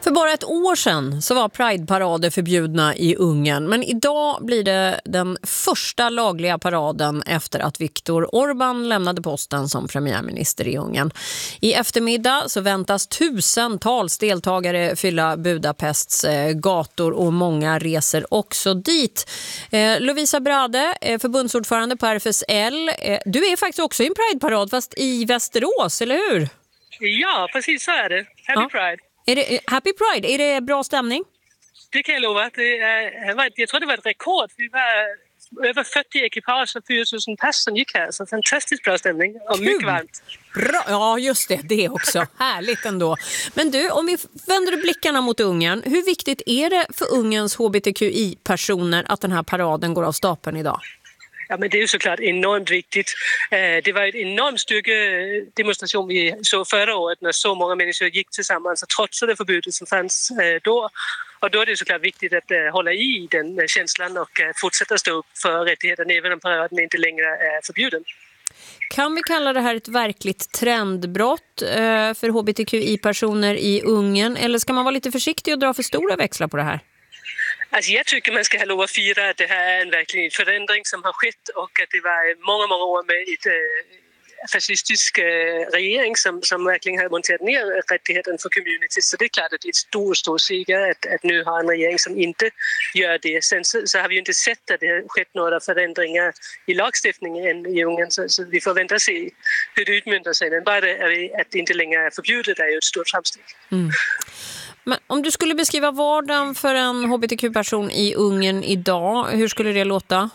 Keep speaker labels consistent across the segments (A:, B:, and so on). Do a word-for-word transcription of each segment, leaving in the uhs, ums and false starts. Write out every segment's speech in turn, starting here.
A: För bara ett år sedan så var Pride-parader förbjudna i Ungern, men idag blir det den första lagliga paraden efter att Viktor Orbán lämnade posten som premiärminister i Ungern. I eftermiddag så väntas tusentals deltagare fylla Budapests gator och många reser också dit. Eh, Lovisa Brade, eh, förbundsordförande på R F S L, eh, du är faktiskt också i en Pride-parad fast i Västerås, eller hur?
B: Ja, precis så är det. Happy
A: Ja.
B: Pride.
A: Är det, Happy Pride, är det bra stämning?
B: Det kan jag lova. Det är, jag tror det var ett rekord. Vi var över fyrtio ekipage och fyra tusen pass som gick här. Så fantastiskt bra stämning och mycket
A: Kul.
B: varmt.
A: Bra. Ja, just det. Det också. Härligt ändå. Men du, om vi vänder blickarna mot Ungern, hur viktigt är det för Ungerns H B T Q I-personer att den här paraden går av stapeln idag?
B: Ja, men det är ju såklart enormt viktigt. Det var en enorm styrkedemonstration vi såg förra året när så många människor gick tillsammans och trotsade förbudet som fanns då. Och då är det såklart viktigt att hålla i den känslan och fortsätta stå upp för rättigheterna även om paraden inte längre är förbjuden.
A: Kan vi kalla det här ett verkligt trendbrott för H B T Q I-personer i Ungern, eller ska man vara lite försiktig och dra för stora växlar på det här?
B: Alltså jag tycker man ska ha lov att fira att det här är en verklig förändring som har skett och att det var många, många år med ett äh, fascistisk äh, regering som, som verkligen har monterat ner rättigheten för community. Så det är klart att det är ett stort, stort seger att, att nu ha en regering som inte gör det. Sen så, så har vi ju inte sett att det har skett några förändringar i lagstiftningen än i Ungern, så, så vi får vänta och se hur det utmyntar sig. Men bara det, att det inte längre är förbjudet är ju ett stort framsteg.
A: Mm. Men om du skulle beskriva vardagen för en H B T Q-person i Ungern idag, hur skulle det låta?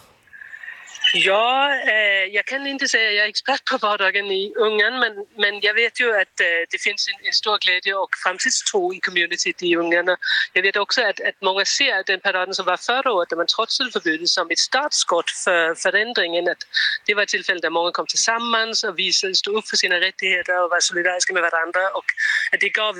B: Ja, eh, jag kan inte säga att jag är expert på vardagen i Ungern, men, men jag vet ju att eh, det finns en, en stor glädje och framtidstro i communityt i Ungern. Jag vet också att, att många ser den paraden som var förra året, där man trotsade förbudet, som ett startskott för förändringen. Att det var ett tillfälle där många kom tillsammans och visade, stod upp för sina rättigheter och var solidariska med varandra, och att det gav...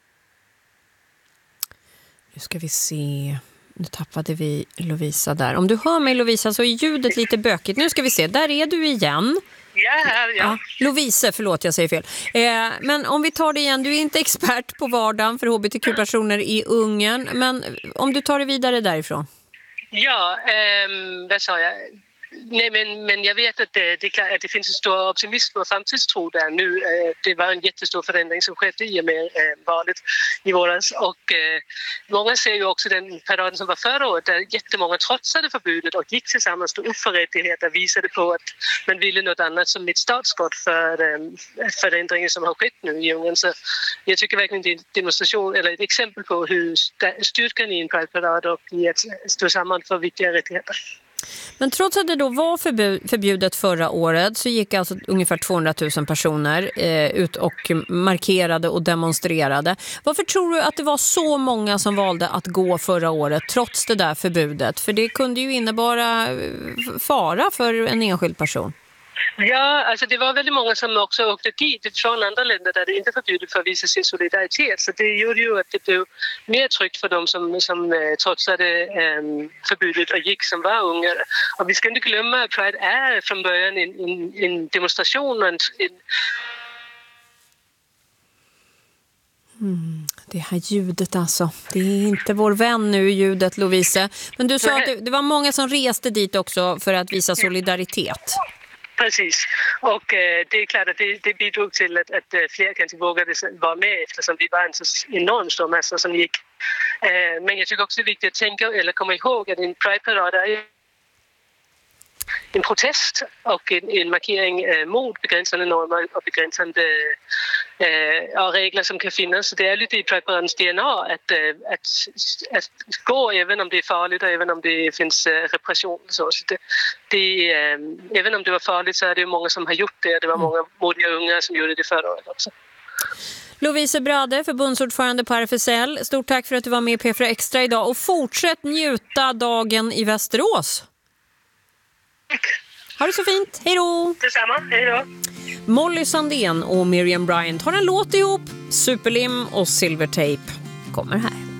A: Nu ska vi se. Nu tappade vi Lovisa där. Om du hör mig, Lovisa, så är ljudet lite bökigt. Nu ska vi se. Där är du igen.
B: Ja, ja.
A: ja Lovisa, förlåt, jag säger fel. Eh, men om vi tar det igen. Du är inte expert på vardagen för H B T Q-personer i Ungern. Men om du tar det vidare därifrån.
B: Ja, eh, vad sa jag? Nej, men, men jag vet att det, det, är klart att det finns en stor optimism och framtidstro där nu. Det var en jättestor förändring som skedde i och med valet i våras. Och eh, många ser ju också den paraden som var förra året, där jättemånga trotsade förbudet och gick tillsammans, stod upp för rättigheter, visade på att man ville något annat som ett startskott för eh, förändringen som har skett nu i Ungern. Så jag tycker verkligen det är en demonstration eller ett exempel på hur styrkan i en Pride-parad och i att stå samman för viktiga rättigheter.
A: Men trots att det då var förbjudet förra året så gick alltså ungefär tvåhundratusen personer eh, ut och markerade och demonstrerade. Varför tror du att det var så många som valde att gå förra året trots det där förbudet? För det kunde ju innebära fara för en enskild person.
B: Ja, alltså det var väldigt många som också åkte dit från andra länder där det inte är förbjudet för att visa sin solidaritet. Så det gjorde ju att det blev mer tryggt för dem som, som trotsade um, förbudet och gick som var unga. Och vi ska inte glömma att Pride är från början en, en, en demonstration och en, en
A: Mm, det här ljudet alltså. Det är inte vår vän nu, ljudet, Lovisa. Men du sa att det, det var många som reste dit också för att visa solidaritet.
B: Precis, och eh, det är klart att det, det bidrog till att, att fler kanske vågade vara med eftersom det var en så enormt stor massa som gick. Eh, men jag tycker också det är viktigt att tänka eller komma ihåg att en Pride-parad är en protest och en, en markering eh, mot begränsande normer och begränsande eh, och regler som kan finnas. Så det är lite i Pride-paradens D N A att, eh, att, att gå även om det är farligt och även om det finns eh, repression. Så, så det, det, eh, även om det var farligt så är det många som har gjort det. Det var många modiga unga som gjorde det förra året också.
A: Lovisa Brade, förbundsordförande på R F S L. Stort tack för att du var med i P fyra Extra idag och fortsätt njuta dagen i Västerås. Ha det så fint, hej då!
B: Detsamma, hej då!
A: Molly Sandén och Miriam Bryant har en låt ihop, Superlim och Silvertape kommer här.